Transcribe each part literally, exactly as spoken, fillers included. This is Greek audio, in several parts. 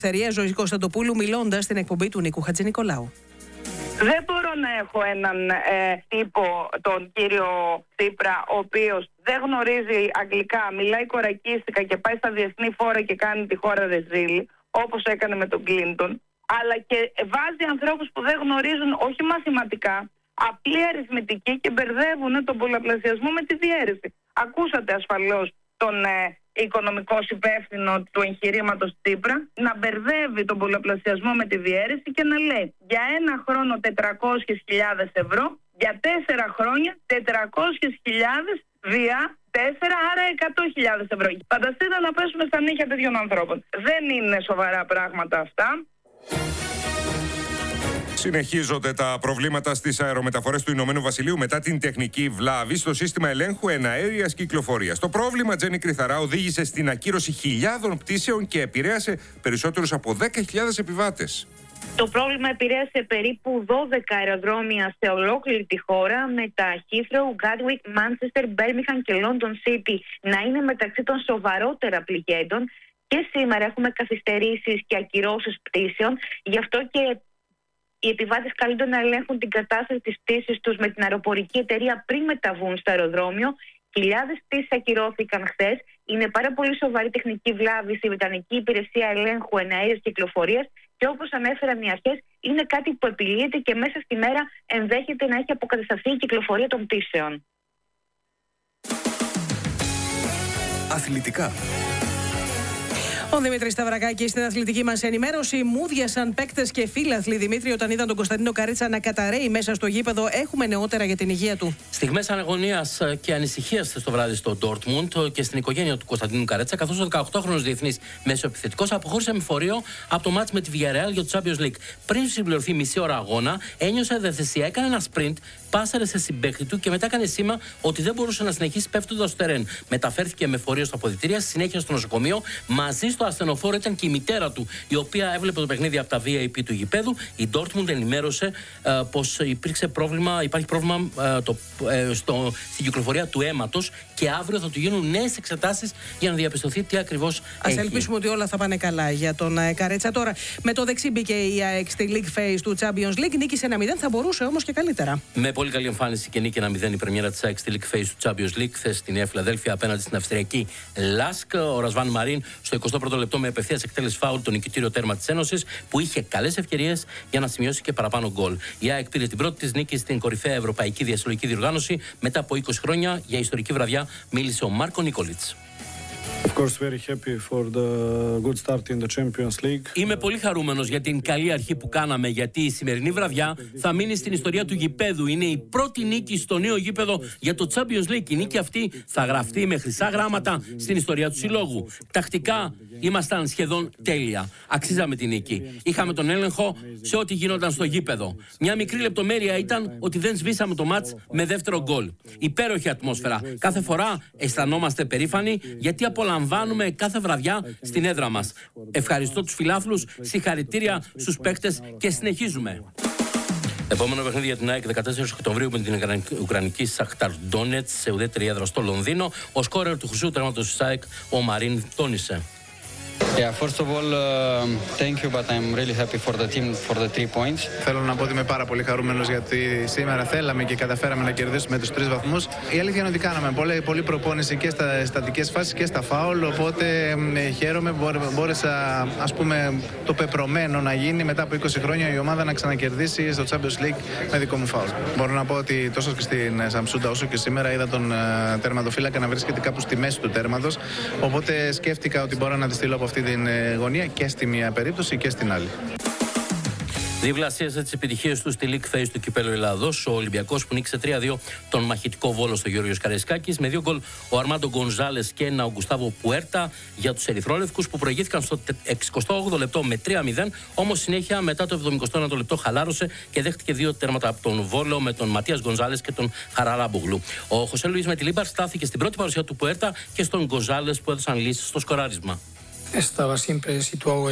Θερία Ζωή Κωνσταντοπούλου μιλώντας στην εκπομπή του Νίκου Χατζηνικολάου. Δεν μπορώ να έχω έναν ε, τύπο, τον κύριο Τσίπρα, ο οποίος δεν γνωρίζει αγγλικά, μιλάει κορακίστικα και πάει στα διεθνή φόρα και κάνει τη χώρα ρεζίλη, όπως έκανε με τον Κλίντον, αλλά και βάζει ανθρώπους που δεν γνωρίζουν όχι μαθηματικά, απλή αριθμητική και μπερδεύουν τον πολλαπλασιασμό με τη διαίρεση. Ακούσατε ασφαλώς τον ε, οικονομικό υπεύθυνο του εγχειρήματος Τσίπρα να μπερδεύει τον πολλαπλασιασμό με τη διαίρεση και να λέει για ένα χρόνο τετρακόσιες χιλιάδες ευρώ, για τέσσερα χρόνια τετρακόσιες χιλιάδες δια τέσσερα, άρα εκατό χιλιάδες ευρώ. Φανταστείτε να πέσουμε στα νύχια τέτοιων ανθρώπων. Δεν είναι σοβαρά πράγματα αυτά. Συνεχίζονται τα προβλήματα στις αερομεταφορές του Ηνωμένου Βασιλείου μετά την τεχνική βλάβη στο σύστημα ελέγχου εναέριας κυκλοφορίας. Το πρόβλημα, Τζέννη Κρυθαρά, οδήγησε στην ακύρωση χιλιάδων πτήσεων και επηρέασε περισσότερους από δέκα χιλιάδες επιβάτες. Το πρόβλημα επηρέασε περίπου δώδεκα αεροδρόμια σε ολόκληρη τη χώρα, με τα Heathrow, Gatwick, Manchester, Birmingham και London City να είναι μεταξύ των σοβαρότερα πληγέντων. Και σήμερα έχουμε καθυστερήσεις και ακυρώσεις πτήσεων, γι' αυτό και οι επιβάτες καλούνται να ελέγχουν την κατάσταση της πτήσης τους με την αεροπορική εταιρεία πριν μεταβούν στο αεροδρόμιο. Χιλιάδες πτήσεις ακυρώθηκαν χθες. Είναι πάρα πολύ σοβαρή τεχνική βλάβη στη Βρετανική Υπηρεσία Ελέγχου Εναέριας Κυκλοφορίας και όπως ανέφεραν οι αρχές, είναι κάτι που επιλύεται και μέσα στη μέρα ενδέχεται να έχει αποκατασταθεί η κυκλοφορία των πτήσεων. Αθλητικά. Ο Δημήτρης Σταυρακάκης στην αθλητική μας ενημέρωση. Μούδιασαν παίκτες και φίλαθλοι, Δημήτρη, όταν είδαν τον Κωνσταντίνο Καρίτσα να καταραίει μέσα στο γήπεδο. Έχουμε νεότερα για την υγεία του. Στιγμές αναγωνίας και ανησυχίας το βράδυ στο Ντόρτμουντ και στην οικογένεια του Κωνσταντίνου Καρίτσα, καθώς ο δεκαοκτάχρονος διεθνής μεσοεπιθετικός αποχώρησε με φορείο από το μάτς με τη Villarreal για το Champions League. Πριν συμπληρωθεί μισή ώρα αγώνα, ένιωσε αδεθεσία, έκανε ένα sprint, πάσαρε σε συμπαίκτη του και μετά έκανε σήμα ότι δεν μπορούσε να συνεχίσει πέφτοντας στο τερέν. Μεταφέρθηκε με φορείο στα αποδυτήρια, συνέχεια στο νοσοκομείο. Μαζί στο ασθενοφόρο ήταν και η μητέρα του, η οποία έβλεπε το παιχνίδι από τα βι άι πι του γηπέδου. Η Dortmund ενημέρωσε ε, πως υπήρξε πρόβλημα, υπάρχει πρόβλημα ε, το, ε, στο, στην κυκλοφορία του αίματος και αύριο θα του γίνουν νέες εξετάσεις για να διαπιστωθεί τι ακριβώς έχει. Ας ελπίσουμε ότι όλα θα πάνε καλά για τον ε, Καρέτσα. Τώρα, με το δεξί μπήκε η ΑΕΚ στη League Phase του Champions League. Νίκησε ένα μηδέν, θα μπορούσε όμως και καλύτερα. Με πολύ καλή εμφάνιση και νίκη ένα μηδέν η πρεμιέρα της ΑΕΚ στη League Phase του Champions League χθες στη Νέα Φιλαδέλφια απέναντι στην Αυστριακή Λάσκ. Ο Ρασβάν Μαρίν στο εικοστό πρώτο λεπτό με απευθείας εκτέλεση φάουλ το νικητήριο τέρμα της Ένωσης, που είχε καλές ευκαιρίες για να σημειώσει και παραπάνω γκολ. Η ΑΕΚ πήρε την πρώτη της νίκη στην κορυφαία ευρωπαϊκή διασυλλογική διοργάνωση μετά από είκοσι χρόνια. Για ιστορική βραδιά μίλησε ο Μάρκο Νικολίτς. Of course, very happy for the good start in the Champions League. Είμαι πολύ χαρούμενος για την καλή αρχή που κάναμε, γιατί η σημερινή βραδιά θα μείνει στην ιστορία του γηπέδου. Είναι η πρώτη νίκη στο νέο γήπεδο για το Champions League. Η νίκη αυτή θα γραφτεί με χρυσά γράμματα στην ιστορία του συλλόγου. Τακτικά ήμασταν σχεδόν τέλεια. Αξίζαμε τη νίκη. Είχαμε τον έλεγχο σε ό,τι γίνονταν στο γήπεδο. Μια μικρή λεπτομέρεια ήταν ότι δεν σβήσαμε το μάτς με δεύτερο γκολ. Υπέροχη ατμόσφαιρα. Κάθε φορά αισθανόμαστε περήφανοι γιατί απολαμβάνουμε κάθε βραδιά στην έδρα μας. Ευχαριστώ τους φιλάθλους, συγχαρητήρια στους παίκτες και συνεχίζουμε. Επόμενο παιχνίδι για την ΑΕΚ δεκατέσσερις Οκτωβρίου με την Ουκρανική Σαχτάρ Ντόνετς σε ουδέτερη έδρα στο Λονδίνο. Ο σκόρερ του χρυσού τερματος της ΑΕΚ, ο Μαρίν, τόνισε. Yeah, first of all, uh, thank you, but I'm really happy for the team for the three points. Θέλω να πω ότι είμαι πάρα πολύ χαρούμενος γιατί σήμερα θέλαμε και καταφέραμε να κερδίσουμε τους τρεις βαθμούς. Η αλήθεια είναι ότι κάναμε πολλή, πολλή προπόνηση και στα στατικές φάσεις και στα φάουλ, οπότε ε, χαίρομαι που μπόρεσα, ας πούμε, το πεπρωμένο να γίνει μετά από είκοσι χρόνια η ομάδα να ξανακερδίσει στο Champions League με δικό μου φάουλ. Μπορώ να πω ότι τόσο και στην Σαμσούντα όσο και σήμερα είδα τον uh, τερματοφύλακα να βρίσκεται κάπου στη μέση του τέρματος, οπότε σκέφτηκα ότι μπορώ να τη στείλω από αυτή την γωνία και στη μία περίπτωση και στην άλλη. Διβλασίασε τις επιτυχίες του στη League Phase του Κυπέλλου Ελλάδος. Ο Ολυμπιακός που νίκησε τρία δύο τον μαχητικό Βόλο στο Γιώργος Καραϊσκάκης. Με δύο γκολ ο Αρμάντο Γκονζάλες και ένα ο Γκουστάβο Πουέρτα για τους ερυθρόλευκους που προηγήθηκαν στο εξηκοστό όγδοο λεπτό με τρία μηδέν. Όμως συνέχεια μετά το εβδομηκοστό ένατο λεπτό χαλάρωσε και δέχτηκε δύο τέρματα από τον Βόλο με τον Ματίας Γκονζάλες και τον Χαραλάμπογλου. Ο Χωσέ Λουίς με τη Λίμπαρ στάθηκε στην πρώτη παρουσία του Πουέρτα και στον Γκονζάλες που έδωσαν λύσεις στο σκοράρισμα. Estaba siempre situado en,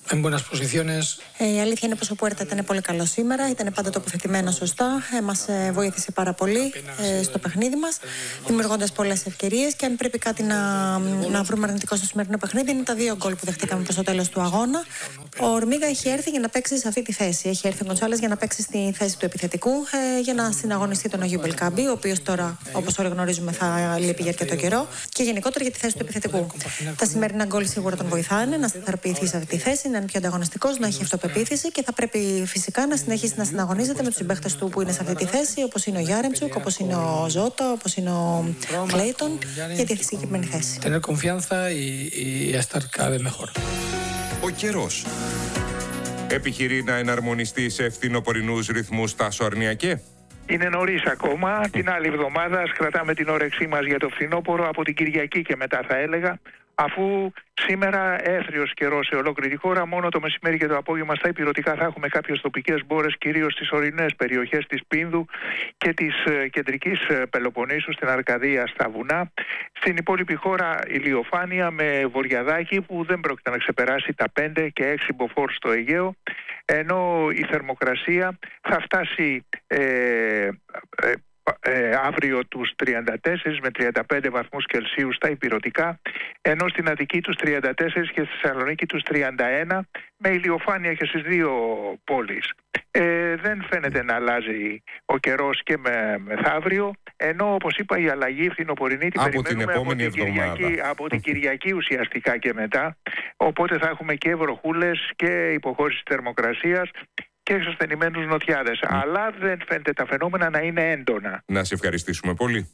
en buenas posiciones. Ε, η αλήθεια είναι πως ο Πουέρτα ήταν πολύ καλό σήμερα, ήταν πάντα τοποθετημένο σωστά, ε, μας ε, βοήθησε πάρα πολύ ε, στο παιχνίδι μας, δημιουργώντας πολλές ευκαιρίες. Και αν πρέπει κάτι να, να βρούμε αρνητικό στο σημερινό παιχνίδι, είναι τα δύο γκολ που δεχτήκαμε προς το τέλος του αγώνα. Ο Ορμίγα έχει έρθει για να παίξει σε αυτή τη θέση. Έχει έρθει ο Γκονσάλες για να παίξει στη θέση του επιθετικού, ε, για να συναγωνιστεί τον Αγίου Μπελκάμπη, ο οποίος τώρα, όπως όλοι γνωρίζουμε, θα λείπει για αρκετό καιρό, και γενικότερα για τη θέση του επιθετικού. Τα σημερινά γκολ σίγουρα τον βοηθάνε να σταθεροποιηθεί σε αυτή τη θέση, να είναι πιο ανταγωνιστικός, να έχει αυτοπεποίθηση και θα πρέπει φυσικά να συνεχίσει να συναγωνίζεται με τους συμπαίκτες του που είναι σε αυτή τη θέση, όπως είναι ο Γιάρεμτσουκ, όπως είναι ο Ζώτα, όπως είναι ο Κλέιτον, για τη συγκεκριμένη θέση. Tener confianza y, y estar cada vez mejor. Ο καιρός επιχειρεί να εναρμονιστεί σε ευθυνοπορεινούς ρυθμούς τα Σορνιακέ. Είναι νωρίς ακόμα. Την άλλη εβδομάδα ας κρατάμε την όρεξή μας για το φθινόπωρο από την Κυριακή και μετά, θα έλεγα. Αφού σήμερα έθριος καιρός σε ολόκληρη τη χώρα, μόνο το μεσημέρι και το απόγευμα στα ηπειρωτικά θα έχουμε κάποιες τοπικές μπόρες, κυρίως στις ορεινές περιοχές της Πίνδου και της ε, κεντρικής ε, Πελοποννήσου, στην Αρκαδία, στα βουνά. Στην υπόλοιπη χώρα ηλιοφάνεια με βορειαδάκι που δεν πρόκειται να ξεπεράσει τα πέντε και έξι μποφόρ στο Αιγαίο, ενώ η θερμοκρασία θα φτάσει ε, ε, Ε, αύριο τους τριάντα τέσσερα με τριάντα πέντε βαθμούς Κελσίου στα ηπειρωτικά, ενώ στην Αττική τους τριάντα τέσσερα και στη Θεσσαλονίκη τους τριάντα ένα, με ηλιοφάνεια και στις δύο πόλεις. Ε, δεν φαίνεται να αλλάζει ο καιρός και με, μεθαύριο, ενώ όπως είπα η αλλαγή φθινοπορεινή την από περιμένουμε την επόμενη από την, Κυριακή, από την Κυριακή ουσιαστικά και μετά, οπότε θα έχουμε και βροχούλες και υποχώρηση θερμοκρασίας και εξασθενημένους νοτιάδες. Mm. Αλλά δεν φαίνεται τα φαινόμενα να είναι έντονα. Να σε ευχαριστήσουμε πολύ.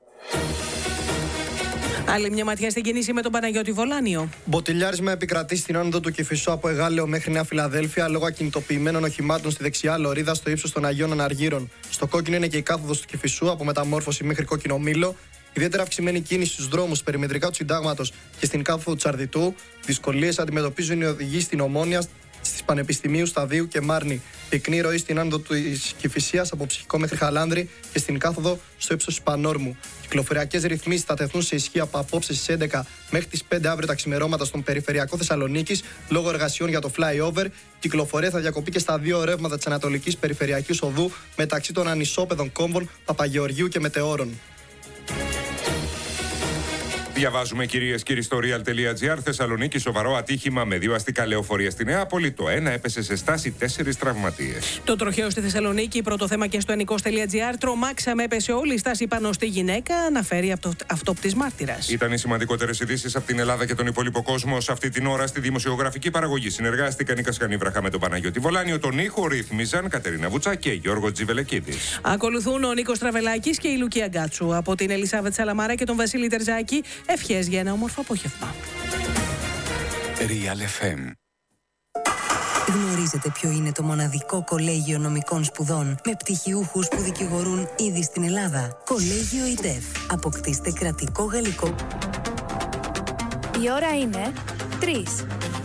Άλλη μια ματιά στην κίνηση με τον Παναγιώτη Βολάνιο. Μποτιλιάρισμα επικρατεί στην άνοδο του Κηφισού από Εγάλεο μέχρι Νέα Φιλαδέλφια λόγω ακινητοποιημένων οχημάτων στη δεξιά λωρίδα στο ύψος των Αγίων Αναργύρων. Στο κόκκινο είναι και η κάθοδος του Κηφισού από Μεταμόρφωση μέχρι Κόκκινο Μήλο. Ιδιαίτερα αυξημένη κίνηση στους δρόμους περιμετρικά του Συντάγματος και στην κάθοδο του Τσαρδιτού. Δυσκολίες αντιμετωπίζουν οι οδηγοί στην Ομόνια, στις Πανεπιστημίου, Σταδίου και Μάρνη. Πυκνή ροή στην άνοδο της Κηφισίας από Ψυχικό μέχρι Χαλάνδρη και στην κάθοδο στο ύψος της Πανόρμου. Κυκλοφοριακές ρυθμίσεις θα τεθούν σε ισχύ από απόψε στις έντεκα μέχρι τις πέντε αύριο τα ξημερώματα στον περιφερειακό Θεσσαλονίκης λόγω εργασιών για το flyover. Η κυκλοφορία θα διακοπεί και στα δύο ρεύματα της Ανατολικής Περιφερειακής Οδού μεταξύ των ανισόπεδων κόμβων Παπαγεωργίου και Μετεώρων. Διαβάζουμε, κυρίες και κύριοι, στο real.gr. Θεσσαλονίκη, σοβαρό ατύχημα με δύο αστικά λεωφορεία στη Νεάπολη. Το ένα έπεσε σε στάση, τέσσερις τραυματίες. Το τροχαίο στη Θεσσαλονίκη, πρώτο θέμα και στο ενικός.gr. Τρομάξαμε, έπεσε όλη η στάση πάνω στη γυναίκα, αναφέρει αυτο, αυτόπτης μάρτυρας. Ήταν οι σημαντικότερες ειδήσεις από την Ελλάδα και τον υπόλοιπο κόσμο. Σε αυτή την ώρα στη δημοσιογραφική παραγωγή συνεργάστηκαν η Κασκανή Βραχά με τον Παναγιώτη Βολάνιο. Τον ήχο ρύθμιζαν Κατερίνα Βουτσά και Γιώργο Τζιβελεκίδης. Ακολουθούν ο Νίκος Τραβελάκης και η Λουκία Γκάτσου. Από την Ελισάβετ Σαλαμάρα και τον Βασίλη Τερζάκη. Ευχές για ένα όμορφο απόγευμα. Real εφ εμ. Γνωρίζετε ποιο είναι το μοναδικό κολέγιο νομικών σπουδών με πτυχιούχους που δικηγορούν ήδη στην Ελλάδα? Κολέγιο ΙΤΕΦ. Αποκτήστε κρατικό γαλλικό. Η ώρα είναι τρεις.